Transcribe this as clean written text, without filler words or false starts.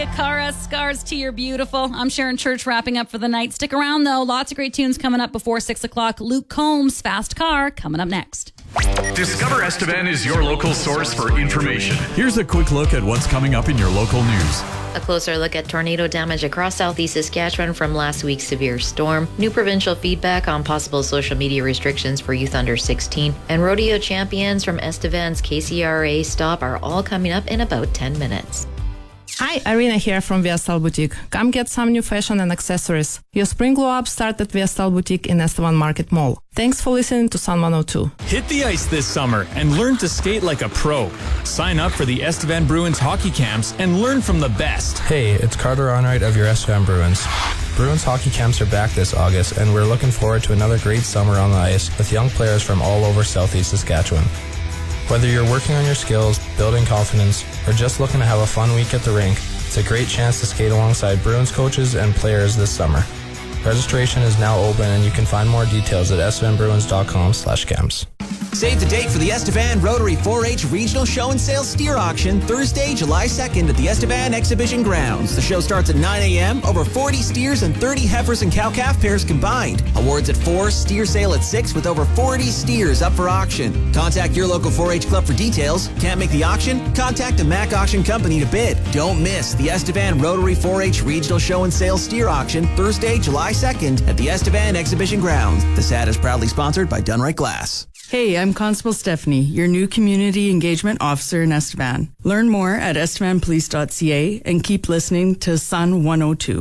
Sia Cara, Scars to Your Beautiful. I'm Sharon Church wrapping up for the night. Stick around, though. Lots of great tunes coming up before 6 o'clock. Luke Combs, Fast Car, coming up next. Discover Estevan is your local source for information. Here's a quick look at what's coming up in your local news. A closer look at tornado damage across southeast Saskatchewan from last week's severe storm, new provincial feedback on possible social media restrictions for youth under 16, and rodeo champions from Estevan's KCRA stop are all coming up in about 10 minutes. Hi, Irina here from Viastal Boutique. Come get some new fashion and accessories. Your spring glow up start at Viastal Boutique in Estevan Market Mall. Thanks for listening to Sun 102. Hit the ice this summer and learn to skate like a pro. Sign up for the Estevan Bruins hockey camps and learn from the best. Hey, it's Carter Onright of your Estevan Bruins. Bruins hockey camps are back this August, and we're looking forward to another great summer on the ice with young players from all over southeast Saskatchewan. Whether you're working on your skills, building confidence, or just looking to have a fun week at the rink, it's a great chance to skate alongside Bruins coaches and players this summer. Registration is now open, and you can find more details at estevanbruins.com/camps. Save the date for the Estevan Rotary 4-H Regional Show and Sale Steer Auction Thursday, July 2nd at the Estevan Exhibition Grounds. The show starts at 9 a.m. Over 40 steers and 30 heifers and cow-calf pairs combined. Awards at 4, steer sale at 6 with over 40 steers up for auction. Contact your local 4-H club for details. Can't make the auction? Contact the Mac Auction Company to bid. Don't miss the Estevan Rotary 4-H Regional Show and Sale Steer Auction Thursday, July 2nd at the Estevan Exhibition Grounds. This ad is proudly sponsored by Dunright Glass. Hey, I'm Constable Stephanie, your new Community Engagement Officer in Estevan. Learn more at estevanpolice.ca and keep listening to Sun 102.